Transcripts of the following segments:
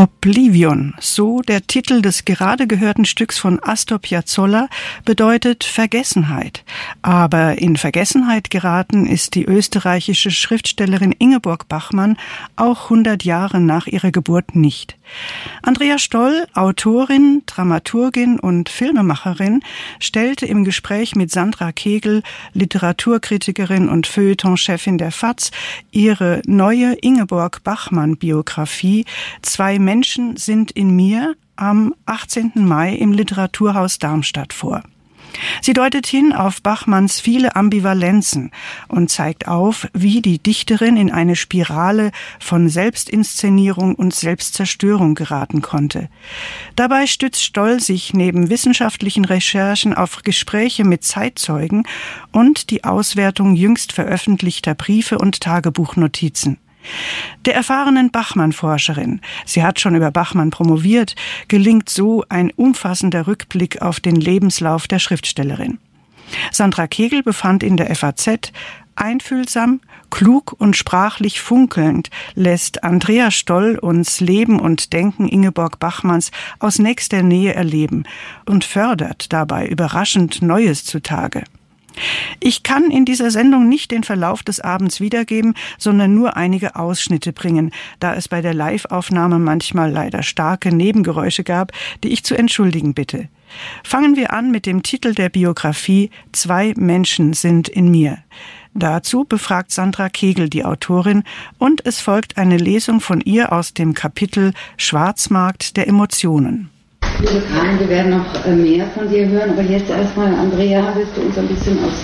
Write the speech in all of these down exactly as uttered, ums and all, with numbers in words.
Oblivion, so der Titel des gerade gehörten Stücks von Astor Piazzolla, bedeutet Vergessenheit. Aber in Vergessenheit geraten ist die österreichische Schriftstellerin Ingeborg Bachmann auch hundert Jahre nach ihrer Geburt nicht. Andrea Stoll, Autorin, Dramaturgin und Filmemacherin, stellte im Gespräch mit Sandra Kegel, Literaturkritikerin und Feuilletonchefin der F A Z, ihre neue Ingeborg Bachmann-Biografie »Zwei Menschen sind in mir« am achtzehnten Mai im Literaturhaus Darmstadt vor. Sie deutet hin auf Bachmanns viele Ambivalenzen und zeigt auf, wie die Dichterin in eine Spirale von Selbstinszenierung und Selbstzerstörung geraten konnte. Dabei stützt Stoll sich neben wissenschaftlichen Recherchen auf Gespräche mit Zeitzeugen und die Auswertung jüngst veröffentlichter Briefe und Tagebuchnotizen. Der erfahrenen Bachmann-Forscherin, sie hat schon über Bachmann promoviert, gelingt so ein umfassender Rückblick auf den Lebenslauf der Schriftstellerin. Sandra Kegel befand in der F A Z, einfühlsam, klug und sprachlich funkelnd lässt Andrea Stoll uns Leben und Denken Ingeborg Bachmanns aus nächster Nähe erleben und fördert dabei überraschend Neues zutage. Ich kann in dieser Sendung nicht den Verlauf des Abends wiedergeben, sondern nur einige Ausschnitte bringen, da es bei der Live-Aufnahme manchmal leider starke Nebengeräusche gab, die ich zu entschuldigen bitte. Fangen wir an mit dem Titel der Biografie »Zwei Menschen sind in mir«. Dazu befragt Sandra Kegel die Autorin und es folgt eine Lesung von ihr aus dem Kapitel »Schwarzmarkt der Emotionen«. Liebe Karin, wir werden noch mehr von dir hören, aber jetzt erstmal, Andrea, willst du uns ein bisschen aus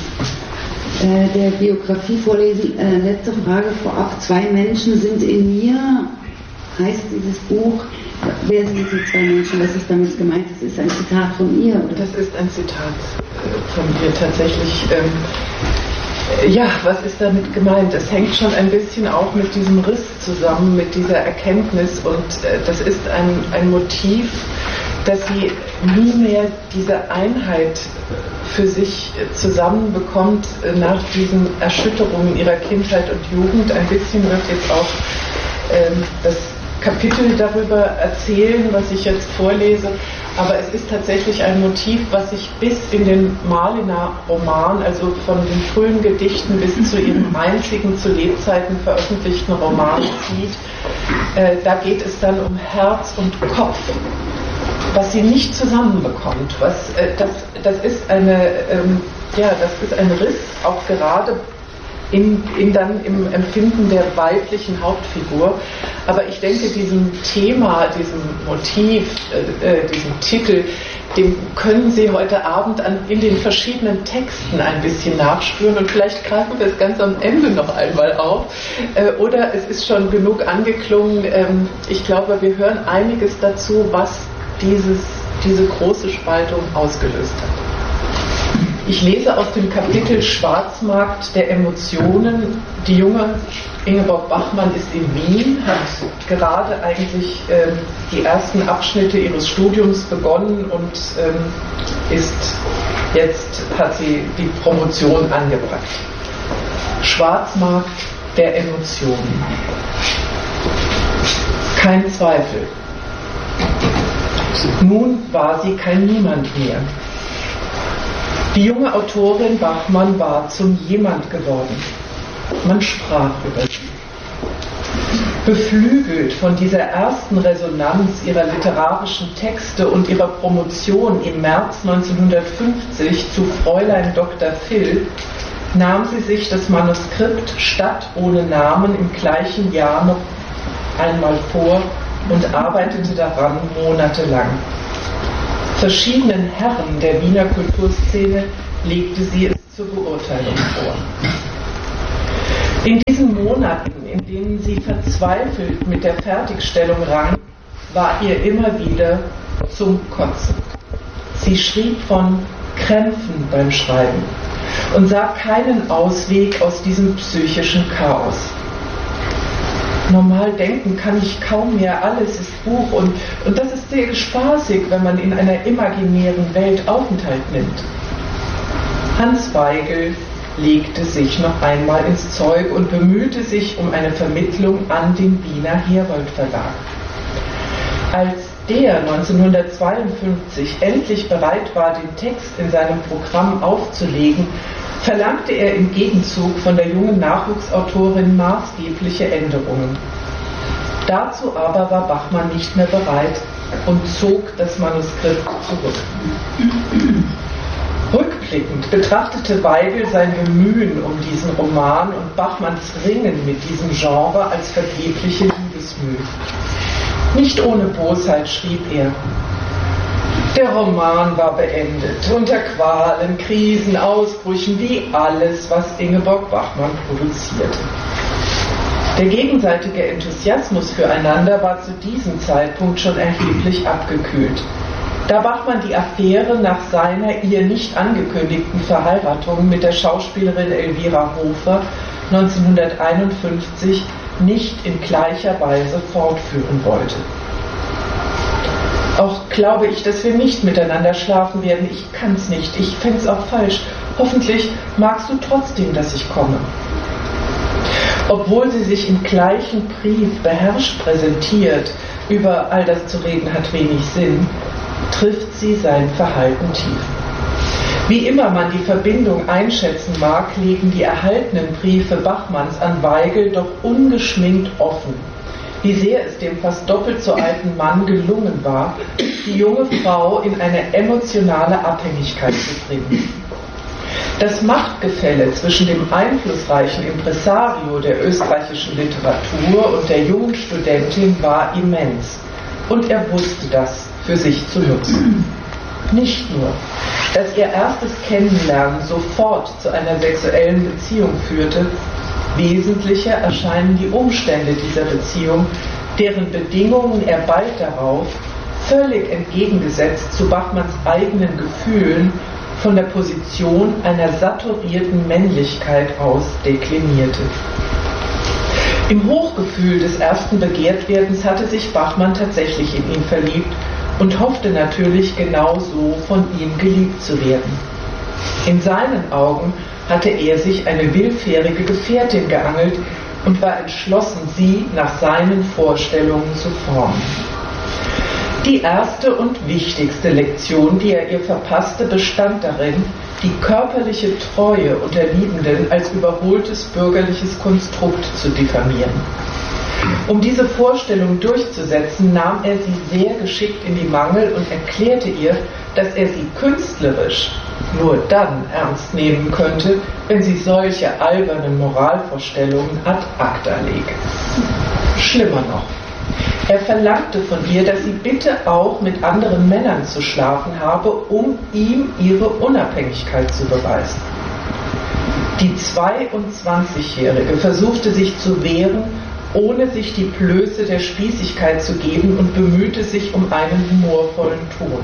äh, der Biografie vorlesen? Äh, letzte Frage vorab, zwei Menschen sind in mir, heißt dieses Buch. Wer sind diese zwei Menschen, was ist damit gemeint? Das ist ein Zitat von ihr, oder? Das ist ein Zitat von ihr tatsächlich. Ähm, ja, was ist damit gemeint? Es hängt schon ein bisschen auch mit diesem Riss zusammen, mit dieser Erkenntnis und äh, das ist ein, ein Motiv, dass sie nie mehr diese Einheit für sich zusammenbekommt nach diesen Erschütterungen ihrer Kindheit und Jugend. Ein bisschen wird jetzt auch ähm, das Kapitel darüber erzählen, was ich jetzt vorlese, aber es ist tatsächlich ein Motiv, was sich bis in den Malina-Roman, also von den frühen Gedichten bis zu ihrem einzigen zu Lebzeiten veröffentlichten Roman zieht. Äh, da geht es dann um Herz und Kopf, was sie nicht zusammenbekommt. Was, äh, das, das ist eine, ähm, ja, das ist ein Riss, auch gerade in, in dann im Empfinden der weiblichen Hauptfigur. Aber ich denke, diesem Thema, diesem Motiv, äh, diesem Titel, dem können Sie heute Abend an, in den verschiedenen Texten ein bisschen nachspüren und vielleicht greifen wir es ganz am Ende noch einmal auf. Äh, oder es ist schon genug angeklungen. Ähm, ich glaube, wir hören einiges dazu, was Dieses, diese große Spaltung ausgelöst hat. Ich lese aus dem Kapitel Schwarzmarkt der Emotionen. Die junge Ingeborg Bachmann ist in Wien, hat gerade eigentlich ähm, die ersten Abschnitte ihres Studiums begonnen und ähm, ist jetzt hat sie die Promotion angebracht. Schwarzmarkt der Emotionen. Kein Zweifel. Nun war sie kein Niemand mehr. Die junge Autorin Bachmann war zum Jemand geworden. Man sprach über sie. Beflügelt von dieser ersten Resonanz ihrer literarischen Texte und ihrer Promotion im März neunzehnhundertfünfzig zu Fräulein Doktor Phil, nahm sie sich das Manuskript Stadt ohne Namen im gleichen Jahr noch einmal vor und arbeitete daran monatelang. Verschiedenen Herren der Wiener Kulturszene legte sie es zur Beurteilung vor. In diesen Monaten, in denen sie verzweifelt mit der Fertigstellung rang, war ihr immer wieder zum Kotzen. Sie schrieb von Krämpfen beim Schreiben und sah keinen Ausweg aus diesem psychischen Chaos. Normal denken kann ich kaum mehr, alles ist Buch und, und das ist sehr spaßig, wenn man in einer imaginären Welt Aufenthalt nimmt. Hans Weigel legte sich noch einmal ins Zeug und bemühte sich um eine Vermittlung an den Wiener Herold Verlag. Als der neunzehnhundertzweiundfünfzig endlich bereit war, den Text in seinem Programm aufzulegen, verlangte er im Gegenzug von der jungen Nachwuchsautorin maßgebliche Änderungen. Dazu aber war Bachmann nicht mehr bereit und zog das Manuskript zurück. Rückblickend betrachtete Weigel sein Bemühen um diesen Roman und Bachmanns Ringen mit diesem Genre als vergebliche Liebesmüh. Nicht ohne Bosheit schrieb er: Der Roman war beendet, unter Qualen, Krisen, Ausbrüchen, wie alles, was Ingeborg Bachmann produzierte. Der gegenseitige Enthusiasmus füreinander war zu diesem Zeitpunkt schon erheblich abgekühlt. Da Bachmann die Affäre nach seiner ihr nicht angekündigten Verheiratung mit der Schauspielerin Elvira Hofer neunzehnhunderteinundfünfzig nicht in gleicher Weise fortführen wollte. Auch glaube ich, dass wir nicht miteinander schlafen werden. Ich kann's nicht. Ich fänd's auch falsch. Hoffentlich magst du trotzdem, dass ich komme. Obwohl sie sich im gleichen Brief beherrscht präsentiert, über all das zu reden hat wenig Sinn, trifft sie sein Verhalten tief. Wie immer man die Verbindung einschätzen mag, legen die erhaltenen Briefe Bachmanns an Weigel doch ungeschminkt offen, wie sehr es dem fast doppelt so alten Mann gelungen war, die junge Frau in eine emotionale Abhängigkeit zu bringen. Das Machtgefälle zwischen dem einflussreichen Impresario der österreichischen Literatur und der jungen Studentin war immens, und er wusste das für sich zu nutzen. Nicht nur, dass ihr erstes Kennenlernen sofort zu einer sexuellen Beziehung führte, wesentlicher erscheinen die Umstände dieser Beziehung, deren Bedingungen er bald darauf, völlig entgegengesetzt zu Bachmanns eigenen Gefühlen, von der Position einer saturierten Männlichkeit aus deklinierte. Im Hochgefühl des ersten Begehrtwerdens hatte sich Bachmann tatsächlich in ihn verliebt und hoffte natürlich genauso von ihm geliebt zu werden. In seinen Augen hatte er sich eine willfährige Gefährtin geangelt und war entschlossen, sie nach seinen Vorstellungen zu formen. Die erste und wichtigste Lektion, die er ihr verpasste, bestand darin, die körperliche Treue unter Liebenden als überholtes bürgerliches Konstrukt zu diffamieren. Um diese Vorstellung durchzusetzen, nahm er sie sehr geschickt in die Mangel und erklärte ihr, dass er sie künstlerisch nur dann ernst nehmen könnte, wenn sie solche albernen Moralvorstellungen ad acta lege. Schlimmer noch. Er verlangte von ihr, dass sie bitte auch mit anderen Männern zu schlafen habe, um ihm ihre Unabhängigkeit zu beweisen. Die zweiundzwanzigjährige versuchte sich zu wehren, ohne sich die Blöße der Spießigkeit zu geben, und bemühte sich um einen humorvollen Ton.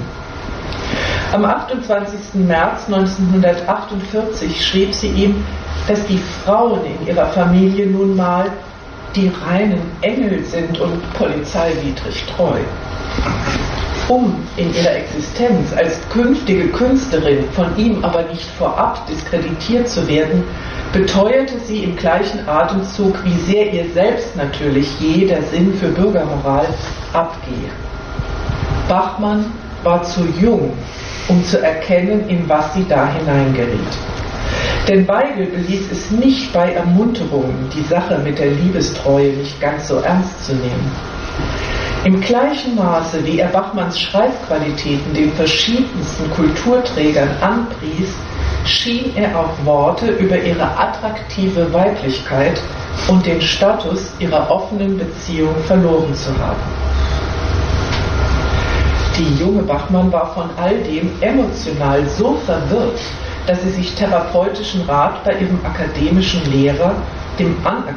Am achtundzwanzigsten März neunzehnhundertachtundvierzig schrieb sie ihm, dass die Frauen in ihrer Familie nun mal die reinen Engel sind und polizeiwidrig treu. Um in ihrer Existenz als künftige Künstlerin von ihm aber nicht vorab diskreditiert zu werden, beteuerte sie im gleichen Atemzug, wie sehr ihr selbst natürlich jeder Sinn für Bürgermoral abgehe. Bachmann war zu jung, um zu erkennen, in was sie da hineingeriet. Denn Weigel beließ es nicht bei Ermunterungen, die Sache mit der Liebestreue nicht ganz so ernst zu nehmen. Im gleichen Maße, wie er Bachmanns Schreibqualitäten den verschiedensten Kulturträgern anpries, schien er auch Worte über ihre attraktive Weiblichkeit und den Status ihrer offenen Beziehung verloren zu haben. Die junge Bachmann war von all dem emotional so verwirrt, dass sie sich therapeutischen Rat bei ihrem akademischen Lehrer, dem anerkannten